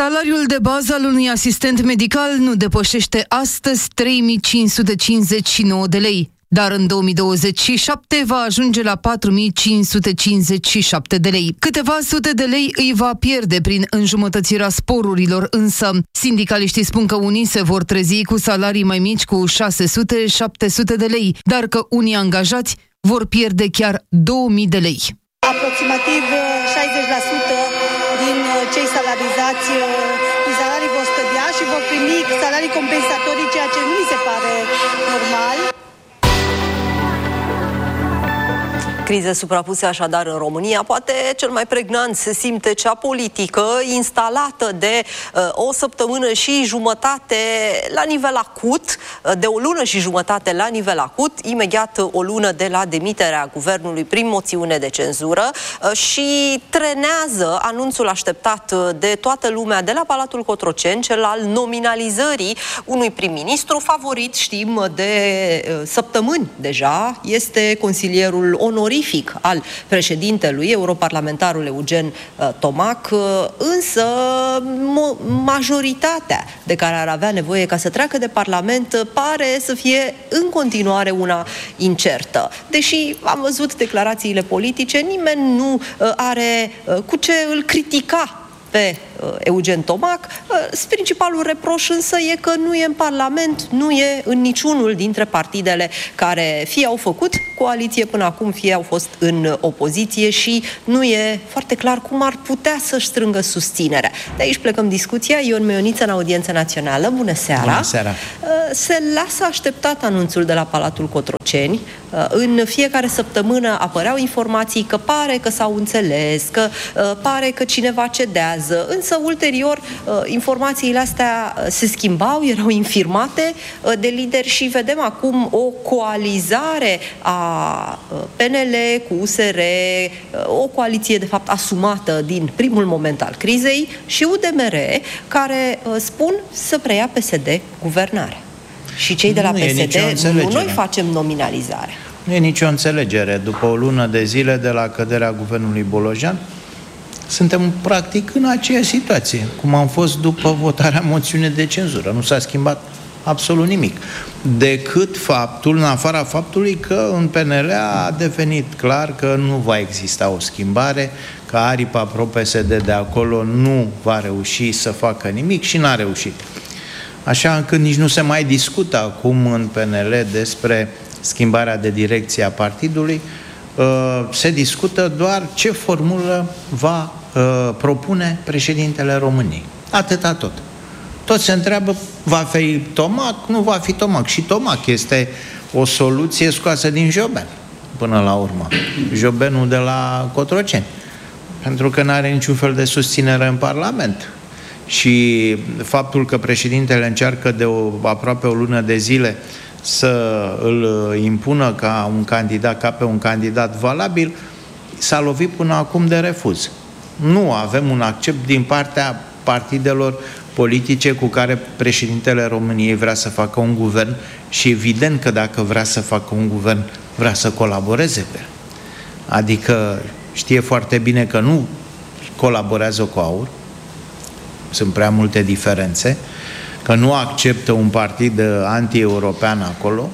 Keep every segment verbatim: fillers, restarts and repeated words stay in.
Salariul de bază al unui asistent medical nu depășește astăzi trei mii cinci sute cincizeci și nouă de lei, dar în două mii douăzeci și șapte va ajunge la patru mii cinci sute cincizeci și șapte de lei. Câteva sute de lei îi va pierde prin înjumătățirea sporurilor, însă sindicaliștii spun că unii se vor trezi cu salarii mai mici cu șase sute - șapte sute de lei, dar că unii angajați vor pierde chiar două mii de lei. Aproximativ șaizeci la sută din cei salarizați cu salarii vor scădea și vor primi salarii compensatorii, ceea ce nu mi se pare normal. Crize suprapuse așadar în România. Poate cel mai pregnant se simte cea politică, instalată de uh, o săptămână și jumătate la nivel acut, uh, de o lună și jumătate la nivel acut, imediat o lună de la demiterea guvernului prin moțiune de cenzură uh, și trenează anunțul așteptat de toată lumea de la Palatul Cotroceni, cel al nominalizării unui prim-ministru favorit, știm, de uh, săptămâni deja, este consilierul onorific al președintelui, europarlamentarul Eugen uh, Tomac, uh, însă majoritatea de care ar avea nevoie ca să treacă de Parlament uh, pare să fie în continuare una incertă. Deși am văzut declarațiile politice, nimeni nu uh, are uh, cu ce îl critica pe uh, Eugen Tomac. Uh, principalul reproș însă e că nu e în Parlament, nu e în niciunul dintre partidele care fie au făcut coaliție până acum, fie au fost în opoziție și nu e foarte clar cum ar putea să-și strângă susținerea. De aici plecăm discuția. Ion Meioniță în Audiența Națională. Bună seara! Bună seara! Uh, se lasă așteptat anunțul de la Palatul Cotroceni. Uh, în fiecare săptămână apăreau informații că pare că s-au înțeles, că uh, pare că cineva cedează, însă ulterior informațiile astea se schimbau, erau infirmate de lideri și vedem acum o coalizare a P N L cu U S R, o coaliție de fapt asumată din primul moment al crizei, și U D M R, care spun să preia P S D guvernarea. Și cei de la nu P S D, nu noi facem nominalizare. Nu e nicio înțelegere. După o lună de zile de la căderea guvernului Bolojan, suntem practic în aceeași situație, cum am fost după votarea moțiunii de cenzură. Nu s-a schimbat absolut nimic. Decât faptul, în afara faptului că în P N L a devenit clar că nu va exista o schimbare, că aripa pro-P S D de acolo nu va reuși să facă nimic și n-a reușit. Așa încât nici nu se mai discută acum în P N L despre schimbarea de direcție a partidului. Se discută doar ce formulă va uh, propune președintele României. Atâta tot. Tot se întreabă, va fi Tomac, nu va fi Tomac. Și Tomac este o soluție scoasă din Joben, până la urmă. Jobenul de la Cotroceni. Pentru că nu are niciun fel de susținere în Parlament. Și faptul că președintele încearcă de o, aproape o lună de zile să îl impună ca un candidat, ca pe un candidat valabil, s-a lovit până acum de refuz. Nu avem un accept din partea partidelor politice cu care președintele României vrea să facă un guvern și evident că dacă vrea să facă un guvern, vrea să colaboreze pe el. Adică știe foarte bine că nu colaborează cu AUR, sunt prea multe diferențe, că nu acceptă un partid anti-european acolo,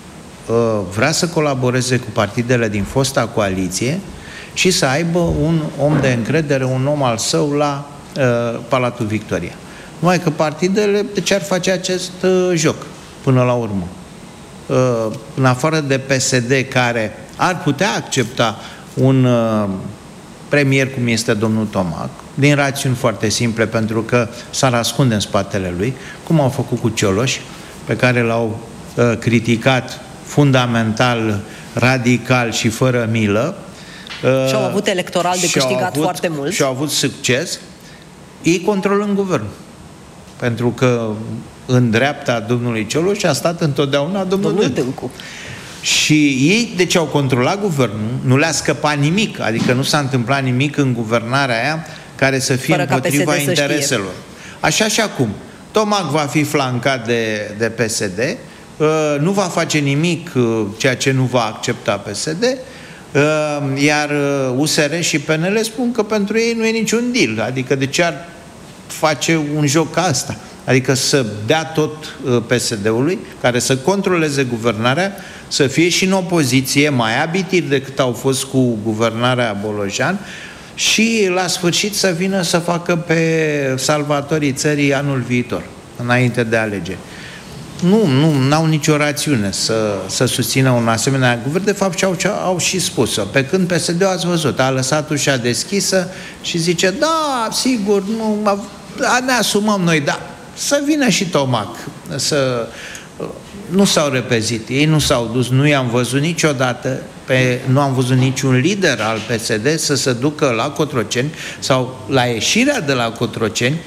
vrea să colaboreze cu partidele din fosta coaliție și să aibă un om de încredere, un om al său la uh, Palatul Victoria. Numai că partidele, de ce ar face acest uh, joc până la urmă? Uh, în afară de P S D, care ar putea accepta un uh, premier cum este domnul Tomac, din rațiuni foarte simple, pentru că s-ar ascunde în spatele lui, cum au făcut cu Cioloș, pe care l-au uh, criticat fundamental, radical și fără milă. Uh, și au avut electoral de câștigat avut, foarte mult. Și au avut succes. Ei controlă în guvern. Pentru că în dreapta domnului Cioloș a stat întotdeauna domnul, domnul Dâncu. Și ei, de ce au controlat guvernul, nu le-a scăpat nimic, adică nu s-a întâmplat nimic în guvernarea aia care să fie fără împotriva intereselor. Așa și acum. Tomac va fi flancat de, de P S D, uh, nu va face nimic uh, ceea ce nu va accepta P S D, uh, iar uh, U S R și P N L spun că pentru ei nu e niciun deal, adică de ce ar face un joc ca asta. Adică să dea tot P S D-ului, care să controleze guvernarea, să fie și în opoziție, mai abitiri decât au fost cu guvernarea Bolojan, și la sfârșit să vină să facă pe salvatorii țării anul viitor, înainte de alegeri. Nu, nu, n-au nicio rațiune să, să susțină un asemenea guvern. De fapt, ce au, ce au și spus-o. Pe când P S D-ul, ați văzut, a lăsat ușa deschisă și zice, da, sigur, nu, ne asumăm noi, da, să vină și Tomac, să... Nu s-au repezit, ei nu s-au dus, nu i-am văzut niciodată, pe, nu am văzut niciun lider al P S D să se ducă la Cotroceni sau la ieșirea de la Cotroceni,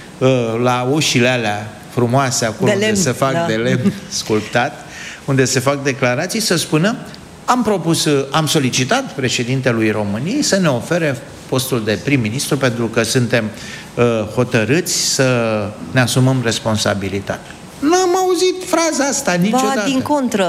la ușile alea frumoase acolo de lemn, unde se fac da. de lemn sculptat, unde se fac declarații, să spună, am propus, am solicitat președintelui României să ne ofere postul de prim-ministru pentru că suntem uh, hotărâți să ne asumăm responsabilitatea. N-am auzit fraza asta niciodată. Ba, din contră,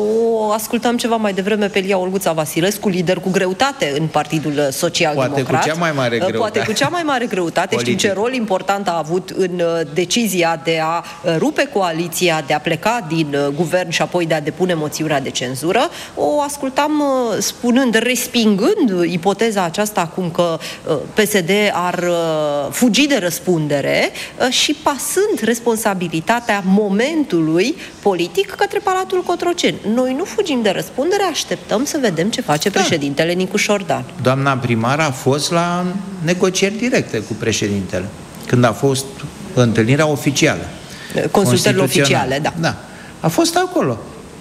o ascultam ceva mai devreme pe Lia Olguța Vasilescu, lider cu greutate în Partidul Social-Democrat. Poate cu cea mai mare greutate. Poate cu cea mai mare greutate. Știm ce rol important a avut în decizia de a rupe coaliția, de a pleca din guvern și apoi de a depune moțiunea de cenzură. O ascultam spunând, respingând ipoteza aceasta acum că P S D ar fugi de răspundere și pasând responsabilitatea momentului politic către Palatul Cotroceni. Noi nu fugim de răspundere, așteptăm să vedem ce face da. președintele Nicu Șordan. Doamna primar a fost la negocieri directe cu președintele, când a fost întâlnirea oficială. Consultările oficiale, da. da. A fost acolo.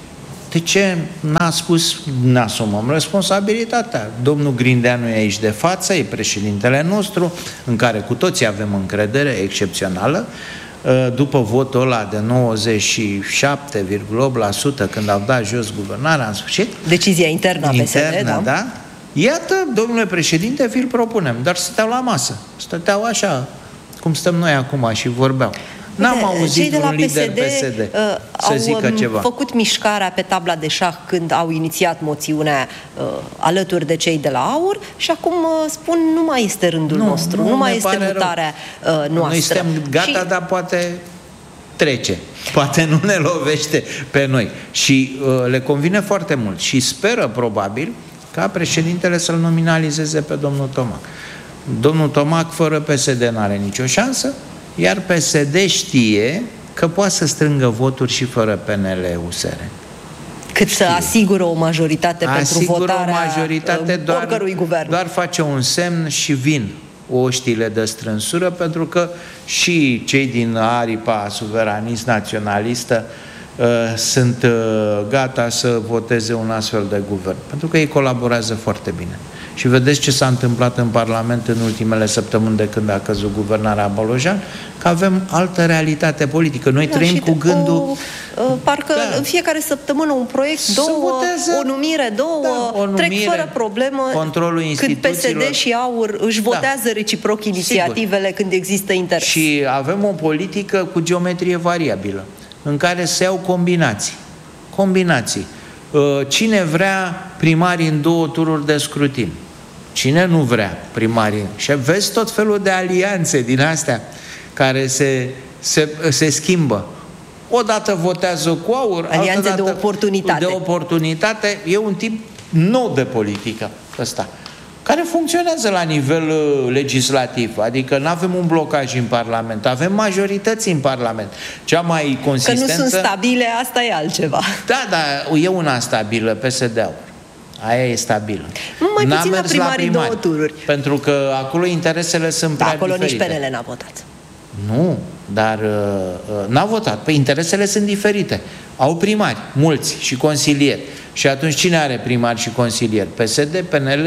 De ce n-a spus, ne asumăm responsabilitatea? Domnul Grindeanu e aici de față, e președintele nostru, în care cu toții avem încredere excepțională. După votul ăla de nouăzeci și șapte virgulă opt la sută când au dat jos guvernarea, în sfârșit, decizia internă a P S D, internă, da? da? Iată, domnule președinte, vi-l propunem, dar stăteau la masă, stăteau așa cum stăm noi acum și vorbeau. N-am auzit de la un lider P S D, P S D uh, să au zică ceva. făcut mișcarea pe tabla de șah când au inițiat moțiunea uh, alături de cei de la AUR și acum uh, spun nu mai este rândul nu, nostru, nu, nu mai este mutarea uh, noastră. Noi suntem gata, și... dar poate trece. Poate nu ne lovește pe noi. Și uh, le convine foarte mult și speră probabil ca președintele să-l nominalizeze pe domnul Tomac. Domnul Tomac fără P S D n-are nicio șansă, iar P S D știe că poate să strângă voturi și fără P N L-U S R. Cât știe. Să asigură o majoritate asigură pentru votarea o majoritate, doar, oricărui guvern. Doar face un semn și vin oștile de strânsură, pentru că și cei din aripa suveranist-naționalistă uh, sunt uh, gata să voteze un astfel de guvern, pentru că ei colaborează foarte bine. Și vedeți ce s-a întâmplat în Parlament în ultimele săptămâni de când a căzut guvernarea Bolojan, că avem altă realitate politică. Noi da, trăim cu gândul... O, parcă da. în fiecare săptămână un proiect, două, voteze, o numire, două, da, o numire, trec fără problemă, când P S D și AUR își votează da. reciproc inițiativele Sigur. când există interes. Și avem o politică cu geometrie variabilă, în care se iau combinații. Combinații. Cine vrea primarii în două tururi de scrutin? Cine nu vrea primarii? Și vezi tot felul de alianțe din astea care se, se, se schimbă. Odată votează cu AUR, alianțe de oportunitate. De oportunitate. E un tip nou de politică ăsta, care funcționează la nivel uh, legislativ. Adică nu avem un blocaj în Parlament, avem majorități în Parlament. Cea mai consistență... Că nu sunt stabile, asta e altceva. Da, dar e una stabilă, P S D-ul. Aia e stabilă. Mai puțin la primarii două tururi. Pentru că acolo interesele sunt da, prea acolo diferite. Nici P N L n-a votat. Nu, dar uh, n-a votat. Păi interesele sunt diferite. Au primari, mulți, și consilieri. Și atunci cine are primari și consilieri? P S D, P N L,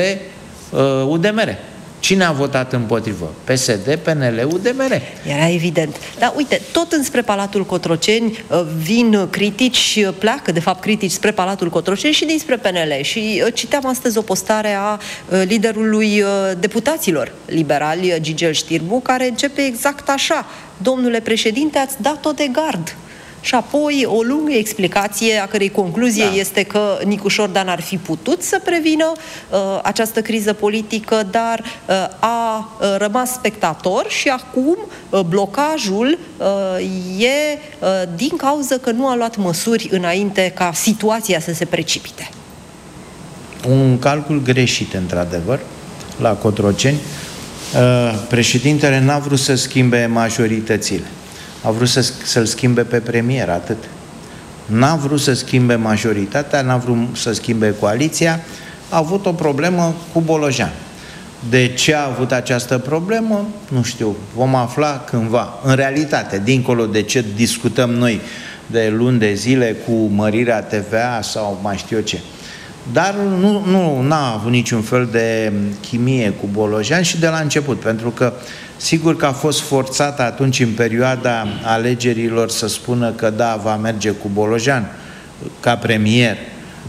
uh, U D M R. Cine a votat împotrivă? P S D, P N L, U D M R. Era evident. Dar uite, tot înspre Palatul Cotroceni vin critici, pleacă de fapt critici spre Palatul Cotroceni și dinspre P N L. Și citeam astăzi o postare a liderului deputaților liberali, Gigel Știrbu, care începe exact așa: domnule președinte, ați dat-o de gard. Și apoi o lungă explicație a cărei concluzie da. este că Nicu Șordan ar fi putut să prevină uh, această criză politică, dar uh, a uh, rămas spectator și acum uh, blocajul uh, e uh, din cauza că nu a luat măsuri înainte ca situația să se precipite. Un calcul greșit, într-adevăr, la Cotroceni. Uh, președintele n-a vrut să schimbe majoritățile. A vrut să, să-l schimbe pe premier, atât. N-a vrut să schimbe majoritatea, n-a vrut să schimbe coaliția, a avut o problemă cu Bolojan. De ce a avut această problemă? Nu știu, vom afla cândva. În realitate, dincolo de ce discutăm noi de luni de zile cu mărirea T V A sau mai știu eu ce. Dar nu, nu n-a avut niciun fel de chimie cu Bolojan și de la început, pentru că sigur că a fost forțat atunci în perioada alegerilor să spună că da, va merge cu Bolojan ca premier,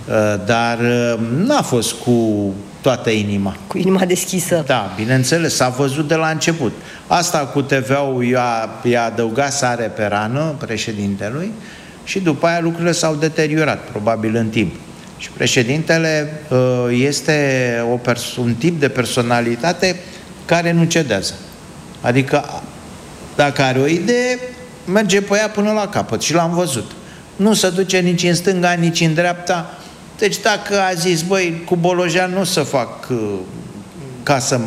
dar n-a fost cu toată inima. Cu inima deschisă. Da, bineînțeles, s-a văzut de la început. Asta cu T V A-ul i-a, i-a adăugat sare pe rană președintelui și după aia lucrurile s-au deteriorat, probabil în timp. Și președintele este o un tip de personalitate care nu cedează. Adică, dacă are o idee, merge pe ea până la capăt și l-am văzut. Nu se duce nici în stânga, nici în dreapta. Deci dacă a zis, băi, cu Bolojan nu o să fac uh, casă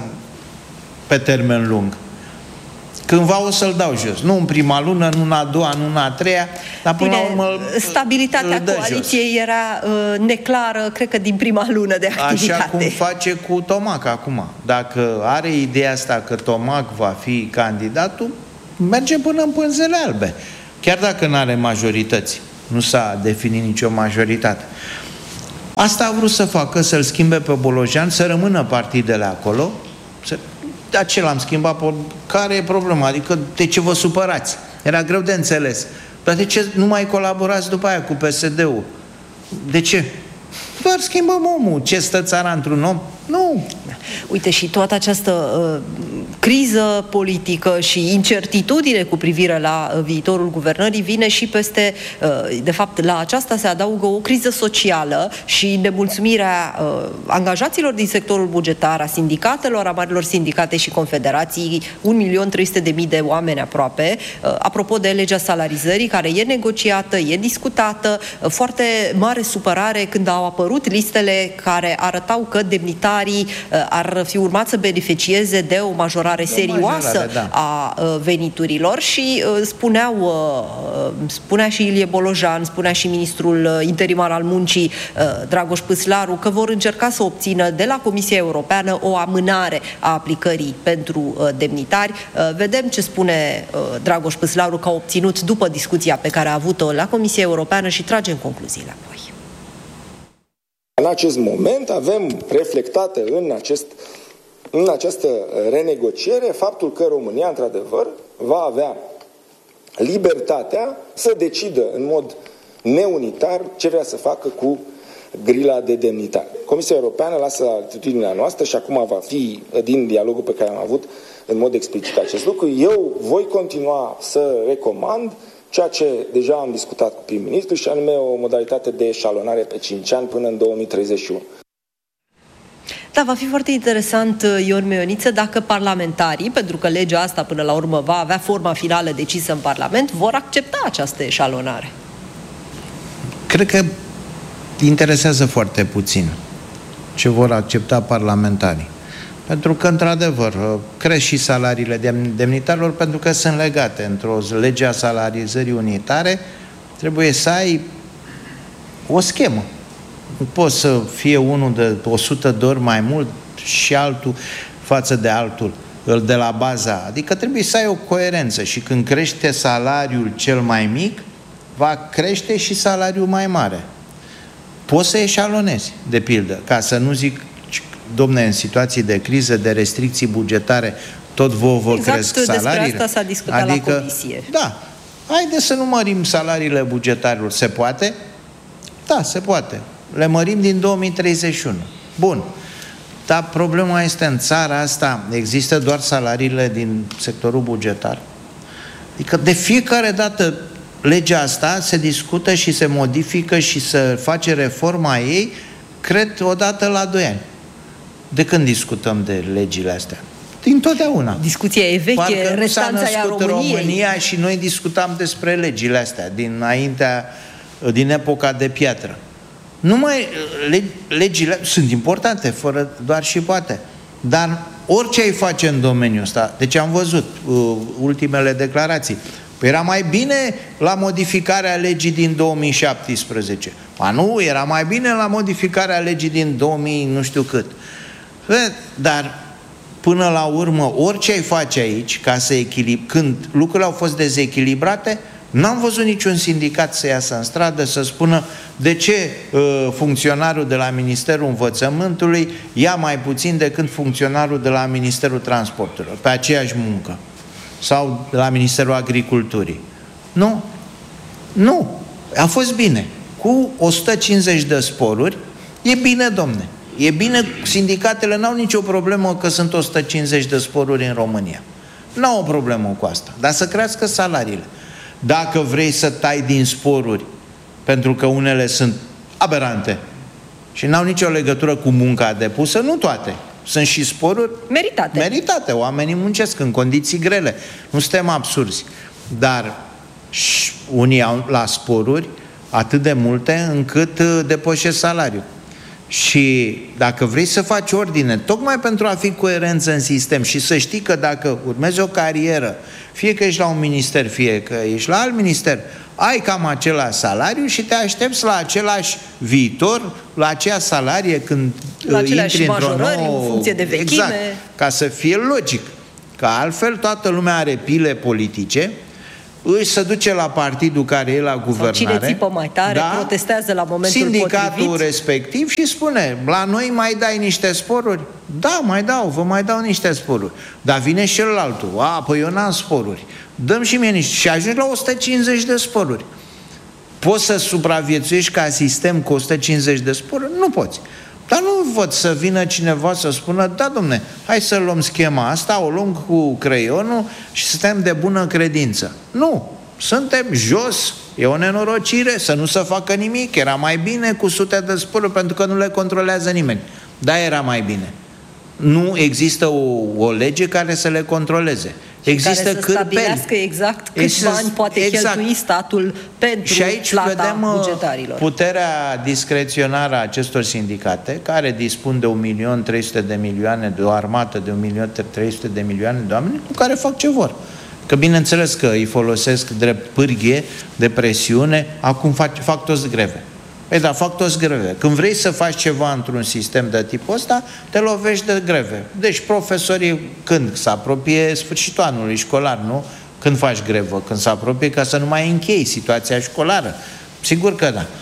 pe termen lung. Cândva o să-l dau jos. Nu în prima lună, nu în a doua, nu în a treia, dar până Bine, la urmă stabilitatea coaliției jos. era uh, neclară, cred că din prima lună de activitate. Așa cum face cu Tomac acum. Dacă are ideea asta că Tomac va fi candidatul, merge până în pânzele albe. Chiar dacă nu are majorități. Nu s-a definit nicio majoritate. Asta a vrut să facă, să-l schimbe pe Bolojan, să rămână partidele acolo. Să... De aceea l-am schimbat. Pe... Care e problema? Adică de ce vă supărați? Era greu de înțeles. Dar de ce nu mai colaborați după aia cu P S D-ul? De ce? Doar schimbăm omul. Ce stă țara într-un om? Nu. Uite, și toată această uh, criză politică și incertitudine cu privire la uh, viitorul guvernării vine și peste, uh, de fapt, la aceasta se adaugă o criză socială și nemulțumirea uh, angajaților din sectorul bugetar, a sindicatelor, a marilor sindicate și confederații, un milion trei sute de mii de oameni aproape. Uh, apropo de legea salarizării, care e negociată, e discutată, uh, foarte mare supărare când au apărut listele care arătau că demnitarii ar fi urmat să beneficieze de o majorare serioasă majorare, da. a veniturilor și spuneau, spunea și Ilie Bolojan, spunea și ministrul interimar al muncii Dragoș Păslaru că vor încerca să obțină de la Comisia Europeană o amânare a aplicării pentru demnitari. Vedem ce spune Dragoș Păslaru că a obținut după discuția pe care a avut-o la Comisia Europeană și tragem concluziile apoi. În acest moment avem reflectate în, acest, în această renegociere faptul că România, într-adevăr, va avea libertatea să decidă în mod neunitar ce vrea să facă cu grila de demnitari. Comisia Europeană lasă la atitudinea noastră și acum va fi, din dialogul pe care am avut, în mod explicit acest lucru. Eu voi continua să recomand ceea ce deja am discutat cu prim-ministru și anume o modalitate de eșalonare pe cinci ani până în două mii treizeci și unu. Da, va fi foarte interesant, Ion Meioniță, dacă parlamentarii, pentru că legea asta până la urmă va avea forma finală decisă în Parlament, vor accepta această eșalonare. Cred că interesează foarte puțin ce vor accepta parlamentarii. Pentru că, într-adevăr, cresc și salariile demnitarilor pentru că sunt legate. Într-o lege a salarizării unitare trebuie să ai o schemă. Nu poți să fie unul de o sută de ori mai mult și altul față de altul, de la baza. Adică trebuie să ai o coerență și când crește salariul cel mai mic, va crește și salariul mai mare. Poți să eșalonezi, de pildă, ca să nu zic domne, în situații de criză, de restricții bugetare, tot vă vă exact cresc salariile. Despre asta s-a discutat adică, la comisie. Da. Haideți să nu mărim salariile bugetarilor. Se poate? Da, se poate. Le mărim din două mii treizeci și unu. Bun. Dar problema este, în țara asta există doar salariile din sectorul bugetar. Adică de fiecare dată legea asta se discută și se modifică și se face reforma ei, cred, odată la doi ani. De când discutăm de legile astea? Din totdeauna. Discuția e veche, parcă restanța e a României. România și noi discutam despre legile astea dinaintea, din epoca de piatră. Numai legile sunt importante, fără doar și poate. Dar orice ai face în domeniul ăsta, deci am văzut uh, ultimele declarații, păi era mai bine la modificarea legii din două mii șaptesprezece. A nu, era mai bine la modificarea legii din două mii nu știu cât. Dar până la urmă, orice ai face aici, ca să echilib... când lucrurile au fost dezechilibrate, n-am văzut niciun sindicat să iasă în stradă să spună de ce uh, funcționarul de la Ministerul Învățământului ia mai puțin decât funcționarul de la Ministerul Transporturilor, pe aceeași muncă, sau de la Ministerul Agriculturii. Nu. Nu. A fost bine. Cu o sută cincizeci de sporuri, e bine, domne. E bine, sindicatele n-au nicio problemă că sunt o sută cincizeci de sporuri în România. N-au o problemă cu asta, dar să crească salariile. Dacă vrei să tai din sporuri, pentru că unele sunt aberante și n-au nicio legătură cu munca depusă, nu toate. Sunt și sporuri meritate. Meritate. Oamenii muncesc în condiții grele. Nu suntem absurzi. Dar unii au la sporuri atât de multe încât depășesc salariul. Și dacă vrei să faci ordine, tocmai pentru a fi coerență în sistem și să știi că dacă urmezi o carieră, fie că ești la un minister, fie că ești la alt minister, ai cam același salariu și te aștepți la același viitor, la aceeași salarie când la intri într-o nouă... în funcție de vechime. Exact, ca să fie logic. Că altfel toată lumea are pile politice, își se duce la partidul care e la guvernare. Sau cine țipă mai tare, da, protestează la momentul sindicatul potrivit. respectiv și spune, la noi mai dai niște sporuri? Da, mai dau, vă mai dau niște sporuri. Dar vine și celălaltul. A, păi eu n-am sporuri. Dăm și mie niște. Și ajungi la o sută cincizeci de sporuri. Poți să supraviețuiești ca sistem cu o sută cincizeci de sporuri? Nu poți. Dar nu văd să vină cineva să spună, da, domne, hai să luăm schema asta, o luăm cu creionul și suntem de bună credință. Nu, suntem jos, e o nenorocire să nu se facă nimic, era mai bine cu sute de sporuri pentru că nu le controlează nimeni. Da, era mai bine. Nu există o, o lege care să le controleze. Există care să stabilească exact câți bani poate exact. cheltui statul pentru și aici plata vedem bugetarilor. Puterea discreționară a acestor sindicate, care dispun de un milion trei sute de milioane, de o armată de un milion trei sute de milioane de oameni, cu care fac ce vor. Că bineînțeles că îi folosesc drept pârghie de presiune, acum fac, fac toți greve. Păi da, fac toți greve. Când vrei să faci ceva într-un sistem de tipul ăsta, te lovești de greve. Deci profesorii, când se apropie sfârșitul anului școlar, nu? Când faci grevă? Când se apropie, ca să nu mai închei situația școlară. Sigur că da.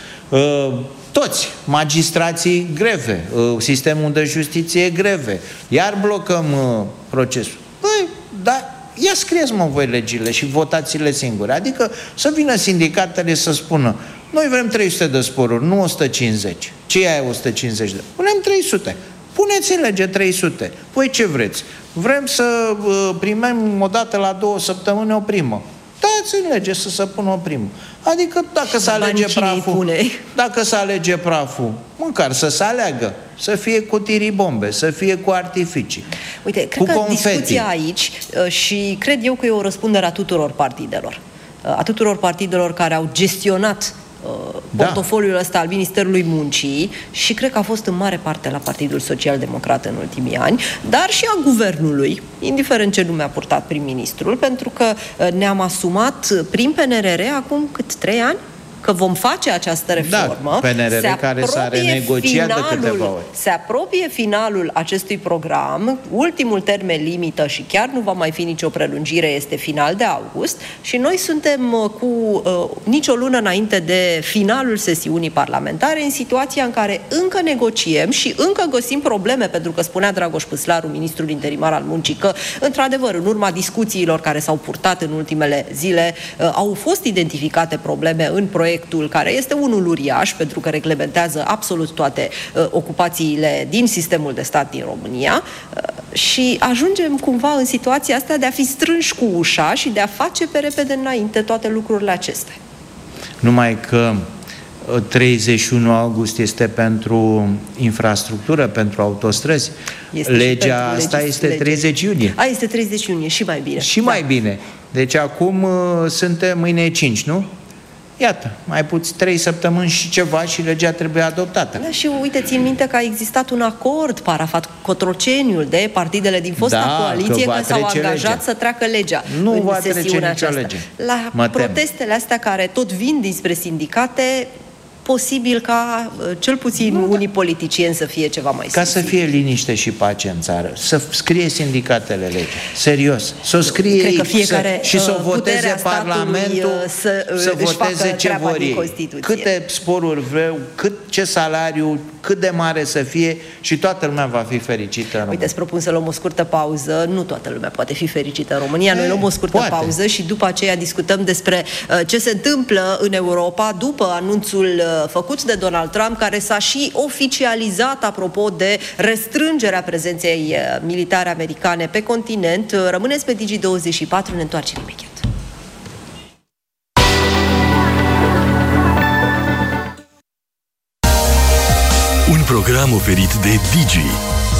Toți, magistrații greve, sistemul de justiție greve, iar blocăm procesul. Păi, da, ia scrieți mă voi legile și votați-le singure. Adică să vină sindicatele să spună, noi vrem trei sute de sporuri, nu o sută cincizeci. Ce e aia o sută cincizeci de? Punem trei sute. Puneți în lege trei sute. Voi ce vreți? Vrem să uh, primim o dată la două săptămâni o primă. Dați în lege să se pună o primă. Adică dacă se alege praful, dacă se alege praful, măcar să se aleagă, să fie cu tiribombe, să fie cu artificii. Uite, cred că discuția aici, și cred eu că e o răspundere a tuturor partidelor, a tuturor partidelor care au gestionat da. portofoliul ăsta al Ministerului Muncii și cred că a fost în mare parte la Partidul Social-Democrat în ultimii ani, dar și a guvernului, indiferent ce nume a purtat prim-ministrul, pentru că ne-am asumat prin P N R R acum cât trei ani că vom face această reformă. Da, P N R R care s-a renegociat de câteva ori. Se apropie finalul acestui program, ultimul termen limită și chiar nu va mai fi nicio prelungire, este final de august și noi suntem cu uh, nicio lună înainte de finalul sesiunii parlamentare în situația în care încă negociem și încă găsim probleme, pentru că spunea Dragoș Păslaru, ministrul interimar al muncii, că într-adevăr în urma discuțiilor care s-au purtat în ultimele zile uh, au fost identificate probleme în proiect proiectul, care este unul uriaș, pentru că reglementează absolut toate uh, ocupațiile din sistemul de stat din România uh, și ajungem cumva în situația asta de a fi strânși cu ușa și de a face pe repede înainte toate lucrurile acestea. numai că treizeci și unu august este pentru infrastructură, pentru autostrăzi. Este legea asta legis, este lege. treizeci iunie. A, este treizeci iunie, și mai bine. Și da. mai bine. Deci acum suntem, mâine e cinci, nu? Iată, mai puțin trei săptămâni și ceva și legea trebuie adoptată. Da, și uite, țin minte că a existat un acord parafat Cotroceniul de partidele din fosta da, coaliție că, că s-au angajat legea. să treacă legea. Nu în va trece nicio aceasta. lege. La mă protestele tem. astea care tot vin dinspre sindicate, posibil ca cel puțin nu, unii politicieni să fie ceva mai Ca să fie liniște și pace în țară, să scrie sindicatele lege, serios, să o scrie ei, fiecare, să, și să o voteze Parlamentul, să, să voteze ce vor ei, câte sporuri vreau, cât, ce salariu, cât de mare să fie și toată lumea va fi fericită. Uite, îți propun să luăm o scurtă pauză, nu toată lumea poate fi fericită în România, noi luăm o scurtă poate. pauză și după aceea discutăm despre uh, ce se întâmplă în Europa după anunțul uh, făcut de Donald Trump, care s-a și oficializat apropo de restrângerea prezenței militare americane pe continent. Rămâneți pe Digi douăzeci și patru, ne întoarcem imediat. Un program oferit de Digi,